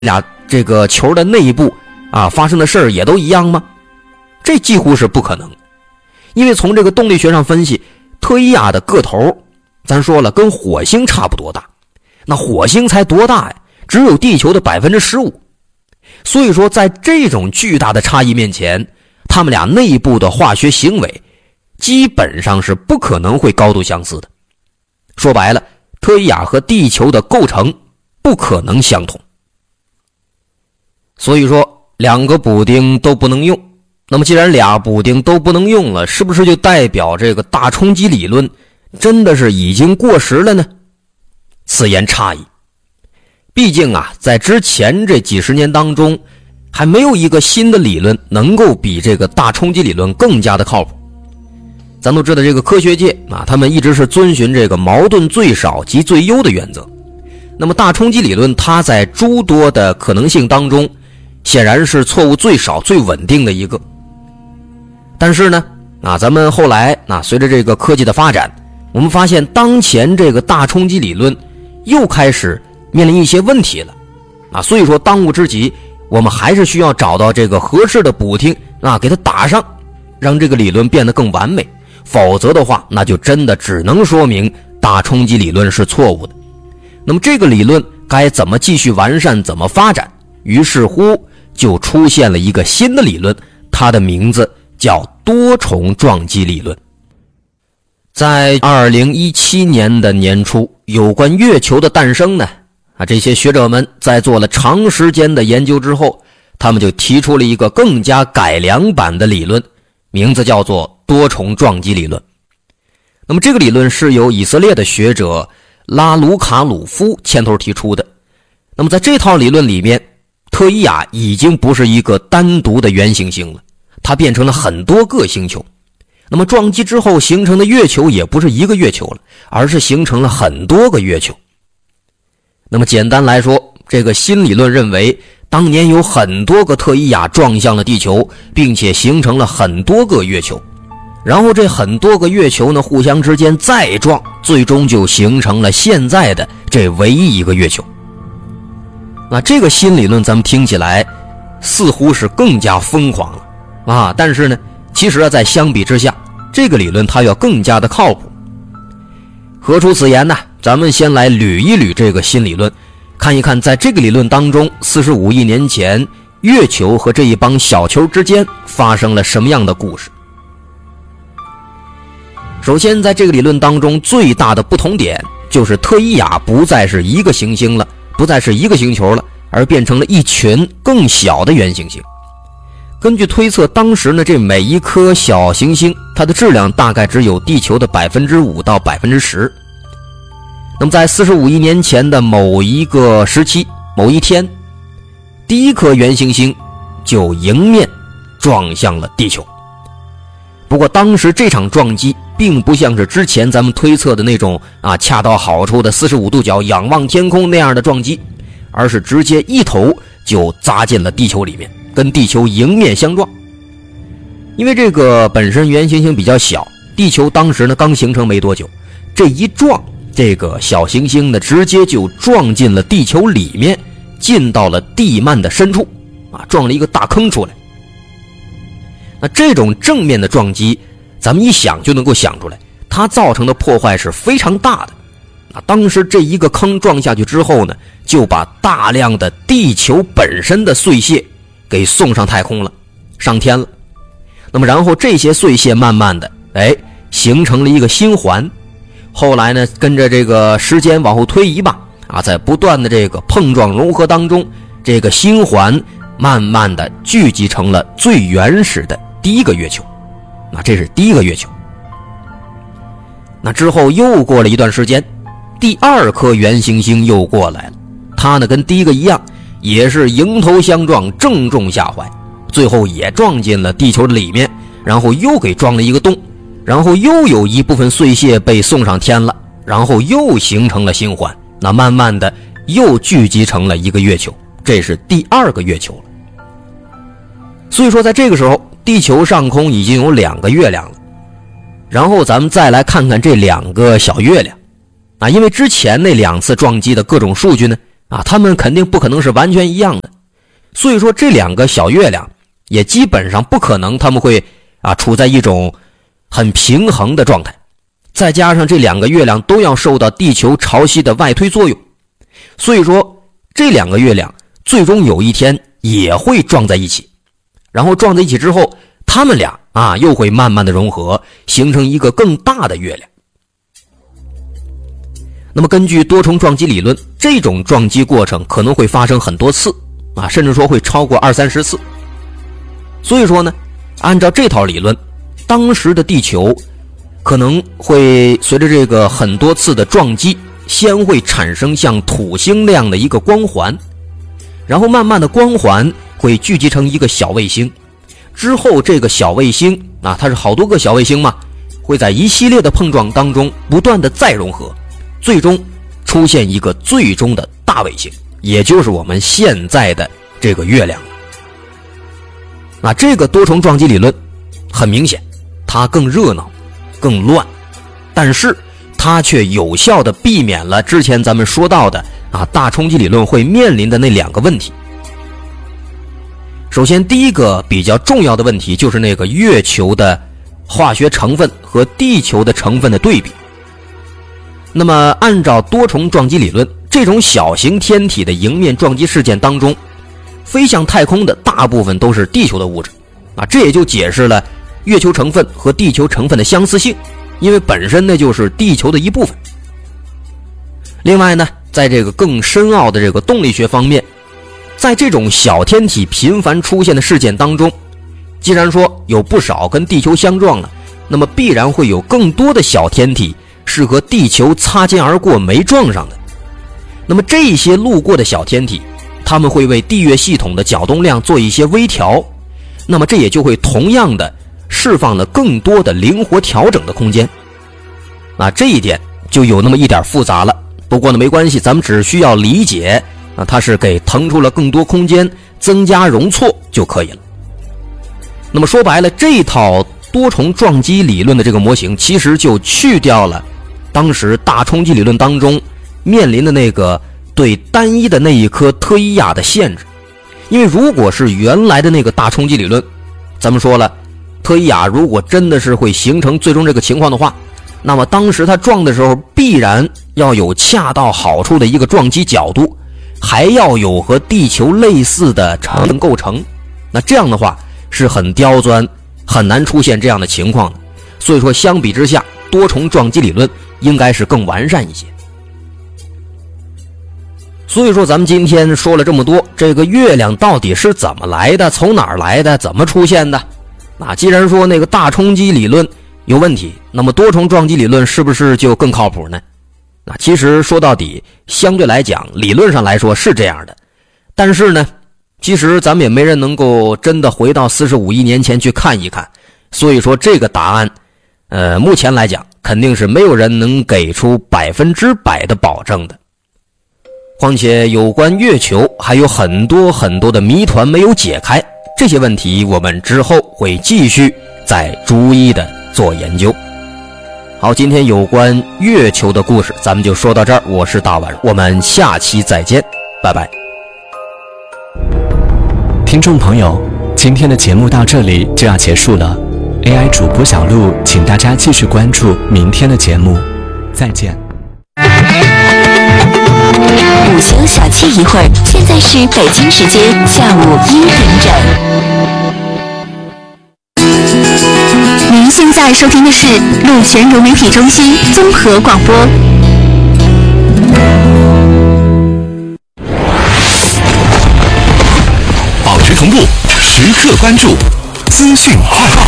俩这个球的内部发生的事儿也都一样吗？这几乎是不可能。因为从这个动力学上分析，特伊亚的个头咱说了跟火星差不多大，那火星才多大呀？只有地球的 15%。 所以说在这种巨大的差异面前，他们俩内部的化学行为基本上是不可能会高度相似的。说白了，特伊亚和地球的构成不可能相同。所以说两个补丁都不能用。那么既然俩补丁都不能用了，是不是就代表这个大冲击理论真的是已经过时了呢？此言差矣。毕竟在之前这几十年当中，还没有一个新的理论能够比这个大冲击理论更加的靠谱。咱都知道这个科学界他们一直是遵循这个矛盾最少即最优的原则。那么大冲击理论它在诸多的可能性当中，显然是错误最少最稳定的一个。但是呢咱们后来随着这个科技的发展，我们发现当前这个大冲击理论又开始面临一些问题了所以说当务之急，我们还是需要找到这个合适的补丁给它打上，让这个理论变得更完美。否则的话，那就真的只能说明大冲击理论是错误的。那么这个理论该怎么继续完善，怎么发展？于是乎就出现了一个新的理论，它的名字叫多重撞击理论。在2017年的年初，有关月球的诞生呢这些学者们在做了长时间的研究之后，他们就提出了一个更加改良版的理论，名字叫做多重撞击理论。那么这个理论是由以色列的学者拉鲁卡鲁夫牵头提出的。那么在这套理论里面，特伊亚已经不是一个单独的原行星了，它变成了很多个星球。那么撞击之后形成的月球也不是一个月球了，而是形成了很多个月球。那么简单来说，这个新理论认为当年有很多个特伊亚撞向了地球，并且形成了很多个月球，然后这很多个月球呢互相之间再撞，最终就形成了现在的这唯一一个月球。那这个新理论咱们听起来似乎是更加疯狂了但是呢其实在相比之下，这个理论它要更加的靠谱。何出此言呢？咱们先来捋一捋这个新理论，看一看在这个理论当中45亿年前月球和这一帮小球之间发生了什么样的故事。首先在这个理论当中最大的不同点就是特伊亚不再是一个行星了，不再是一个星球了，而变成了一群更小的原行星。根据推测，当时呢这每一颗小行星它的质量大概只有地球的 5% 到 10%。那么在45亿年前的某一个时期某一天，第一颗原行星就迎面撞向了地球。不过当时这场撞击并不像是之前咱们推测的那种恰到好处的45度角仰望天空那样的撞击，而是直接一头就扎进了地球里面，跟地球迎面相撞。因为这个本身原行星比较小，地球当时呢刚形成没多久，这一撞，这个小行星呢直接就撞进了地球里面，进到了地幔的深处撞了一个大坑出来。那这种正面的撞击咱们一想就能够想出来，它造成的破坏是非常大的当时这一个坑撞下去之后呢，就把大量的地球本身的碎屑给送上太空了，上天了。那么然后这些碎屑慢慢的形成了一个星环。后来呢跟着这个时间往后推移吧在不断的这个碰撞融合当中，这个星环慢慢的聚集成了最原始的第一个月球。那这是第一个月球。那之后又过了一段时间，第二颗原行星又过来了，它呢跟第一个一样，也是迎头相撞，正中下怀，最后也撞进了地球的里面，然后又给撞了一个洞，然后又有一部分碎屑被送上天了，然后又形成了星环，那慢慢的又聚集成了一个月球，这是第二个月球了。所以说在这个时候，地球上空已经有2个月亮了。然后咱们再来看看这2个小月亮因为之前那2次撞击的各种数据呢它们肯定不可能是完全一样的。所以说这两个小月亮也基本上不可能他们会处在一种很平衡的状态，再加上这两个月亮都要受到地球潮汐的外推作用，所以说这两个月亮最终有一天也会撞在一起，然后撞在一起之后，他们俩又会慢慢的融合，形成一个更大的月亮。那么根据多重撞击理论，这种撞击过程可能会发生很多次甚至说会超过20-30次。所以说呢，按照这套理论，当时的地球可能会随着这个很多次的撞击，先会产生像土星那样的一个光环，然后慢慢的光环会聚集成一个小卫星，之后这个小卫星它是好多个小卫星嘛，会在一系列的碰撞当中不断的再融合，最终出现一个最终的大卫星，也就是我们现在的这个月亮。这个多重撞击理论很明显它更热闹更乱，但是它却有效地避免了之前咱们说到的大冲击理论会面临的那两个问题。首先第一个比较重要的问题就是那个月球的化学成分和地球的成分的对比。那么按照多重撞击理论，这种小型天体的迎面撞击事件当中，飞向太空的大部分都是地球的物质这也就解释了月球成分和地球成分的相似性，因为本身那就是地球的一部分。另外呢，在这个更深奥的这个动力学方面，在这种小天体频繁出现的事件当中，既然说有不少跟地球相撞了，那么必然会有更多的小天体是和地球擦肩而过没撞上的。那么这些路过的小天体，它们会为地月系统的角动量做一些微调，那么这也就会同样的释放了更多的灵活调整的空间。这一点就有那么一点复杂了，不过呢没关系，咱们只需要理解它是给腾出了更多空间，增加容错就可以了。那么说白了，这套多重撞击理论的这个模型其实就去掉了当时大冲击理论当中面临的那个对单一的那一颗特伊亚的限制。因为如果是原来的那个大冲击理论，咱们说了，特伊亚如果真的是会形成最终这个情况的话，那么当时它撞的时候必然要有恰到好处的一个撞击角度，还要有和地球类似的成分构成，那这样的话是很刁钻，很难出现这样的情况的。所以说相比之下，多重撞击理论应该是更完善一些。所以说咱们今天说了这么多，这个月亮到底是怎么来的，从哪儿来的，怎么出现的？既然说那个大冲击理论有问题，那么多重撞击理论是不是就更靠谱呢？其实说到底，相对来讲理论上来说是这样的，但是呢其实咱们也没人能够真的回到45亿年前去看一看，所以说这个答案目前来讲肯定是没有人能给出100%的保证的。况且有关月球还有很多很多的谜团没有解开，这些问题我们之后会继续再逐一的做研究。好，今天有关月球的故事咱们就说到这儿，我是大碗，我们下期再见，拜拜。 听众朋友，今天的节目到这里就要结束了， AI 主播小璐请大家继续关注明天的节目，再见。 午休小憩一会儿，现在是北京时间下午1点整。您现在收听的是陆泉融媒体中心综合广播。 保持同步，时刻关注资讯快报。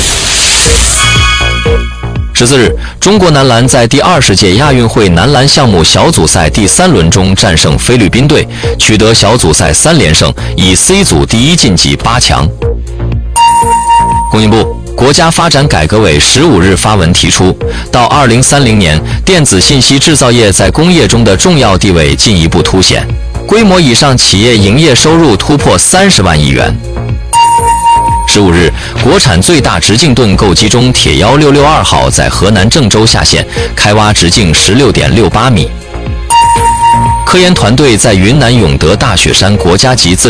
14日，中国男篮在第20届亚运会男篮项目小组赛第3轮中战胜菲律宾队，取得小组赛3连胜，以 C 组第一晋级8强。工信部、国家发展改革委15日发文提出，到2030年，电子信息制造业在工业中的重要地位进一步凸显，规模以上企业营业收入突破30万亿元。15日，国产最大直径盾构机中铁幺662号在河南郑州下线，开挖直径16.68米。 科研团队在云南永德大雪山国家级自